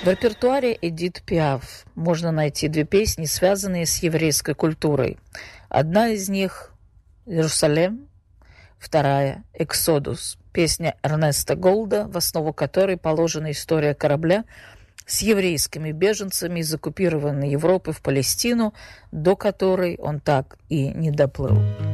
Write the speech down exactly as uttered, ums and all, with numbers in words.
В репертуаре Эдит Пиаф можно найти две песни, связанные с еврейской культурой. Одна из них «Иерусалим», вторая «Эксодус», песня Эрнеста Голда, в основу которой положена история корабля с еврейскими беженцами из оккупированной Европы в Палестину, до которой он так и не доплыл.